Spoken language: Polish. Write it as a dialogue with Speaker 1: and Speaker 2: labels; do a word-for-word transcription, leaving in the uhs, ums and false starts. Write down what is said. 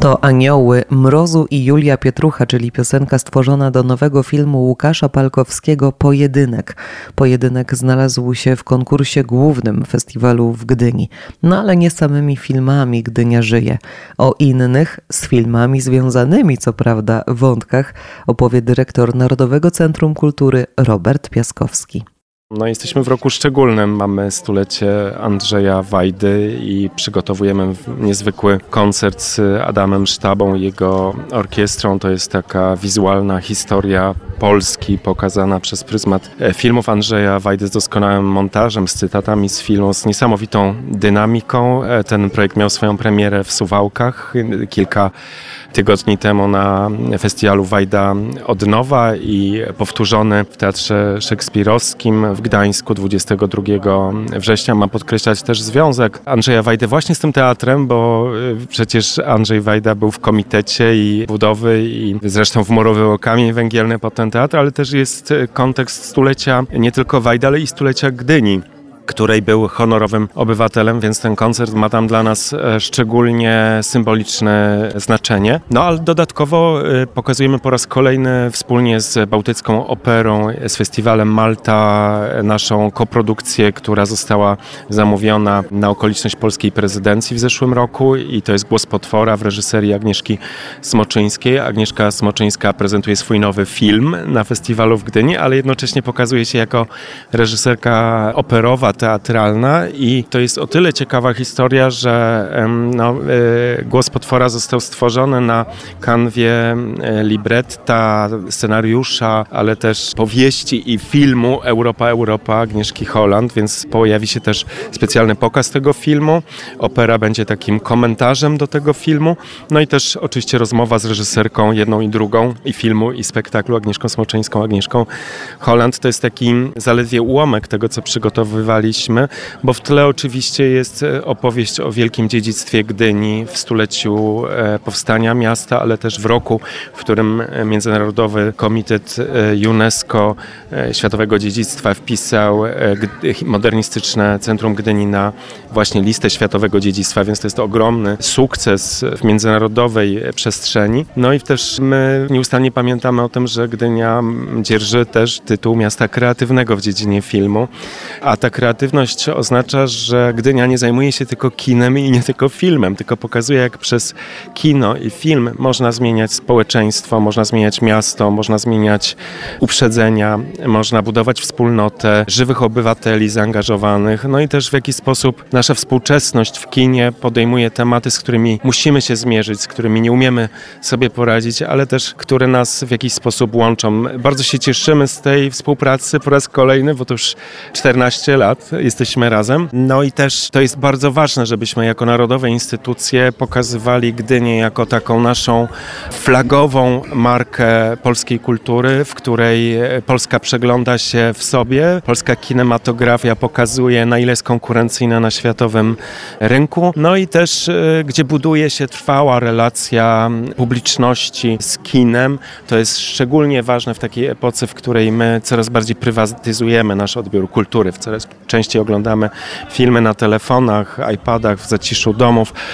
Speaker 1: To Anioły Mrozu i Julia Pietrucha, czyli piosenka stworzona do nowego filmu Łukasza Palkowskiego Pojedynek. Pojedynek znalazł się w konkursie głównym festiwalu w Gdyni. No ale nie samymi filmami Gdynia żyje. O innych, z filmami związanymi co prawda, wątkach opowie dyrektor Narodowego Centrum Kultury Robert Piaskowski.
Speaker 2: No, jesteśmy w roku szczególnym, mamy stulecie Andrzeja Wajdy i przygotowujemy niezwykły koncert z Adamem Sztabą i jego orkiestrą. To jest taka wizualna historia Polski pokazana przez pryzmat filmów Andrzeja Wajdy z doskonałym montażem, z cytatami z filmu, z niesamowitą dynamiką. Ten projekt miał swoją premierę w Suwałkach kilka tygodni temu na festiwalu Wajda od nowa i powtórzony w Teatrze Szekspirowskim w Gdańsku dwudziestego drugiego września. Ma podkreślać też związek Andrzeja Wajdy właśnie z tym teatrem, bo przecież Andrzej Wajda był w komitecie i budowy i zresztą wmurowywał kamień węgielny pod ten teatr, ale też jest kontekst stulecia nie tylko Wajdy, ale i stulecia Gdyni, której był honorowym obywatelem, więc ten koncert ma tam dla nas szczególnie symboliczne znaczenie. No ale dodatkowo pokazujemy po raz kolejny wspólnie z Bałtycką Operą, z Festiwalem Malta naszą koprodukcję, która została zamówiona na okoliczność polskiej prezydencji w zeszłym roku i to jest Głos potwora w reżyserii Agnieszki Smoczyńskiej. Agnieszka Smoczyńska prezentuje swój nowy film na festiwalu w Gdyni, ale jednocześnie pokazuje się jako reżyserka operowa, teatralna i to jest o tyle ciekawa historia, że no, Głos potwora został stworzony na kanwie libretta, scenariusza, ale też powieści i filmu Europa, Europa Agnieszki Holland, więc pojawi się też specjalny pokaz tego filmu. Opera będzie takim komentarzem do tego filmu, no i też oczywiście rozmowa z reżyserką jedną i drugą i filmu i spektaklu Agnieszką Smoczyńską, Agnieszką Holland. To jest taki zaledwie ułamek tego, co przygotowywali, bo w tle oczywiście jest opowieść o wielkim dziedzictwie Gdyni w stuleciu powstania miasta, ale też w roku, w którym Międzynarodowy Komitet UNESCO Światowego Dziedzictwa wpisał modernistyczne Centrum Gdyni na właśnie listę Światowego Dziedzictwa, więc to jest ogromny sukces w międzynarodowej przestrzeni. No i też my nieustannie pamiętamy o tym, że Gdynia dzierży też tytuł miasta kreatywnego w dziedzinie filmu, a ta kreatywność oznacza, że Gdynia nie zajmuje się tylko kinem i nie tylko filmem, tylko pokazuje, jak przez kino i film można zmieniać społeczeństwo, można zmieniać miasto, można zmieniać uprzedzenia, można budować wspólnotę żywych obywateli zaangażowanych, no i też w jaki sposób nasza współczesność w kinie podejmuje tematy, z którymi musimy się zmierzyć, z którymi nie umiemy sobie poradzić, ale też które nas w jakiś sposób łączą. Bardzo się cieszymy z tej współpracy po raz kolejny, bo to już czternaście lat jesteśmy razem. No i też to jest bardzo ważne, żebyśmy jako narodowe instytucje pokazywali Gdynię jako taką naszą flagową markę polskiej kultury, w której Polska przegląda się w sobie. Polska kinematografia pokazuje, na ile jest konkurencyjna na światowym rynku. No i też gdzie buduje się trwała relacja publiczności z kinem. To jest szczególnie ważne w takiej epoce, w której my coraz bardziej prywatyzujemy nasz odbiór kultury, w coraz częściej oglądamy filmy na telefonach, iPadach, w zaciszu domów.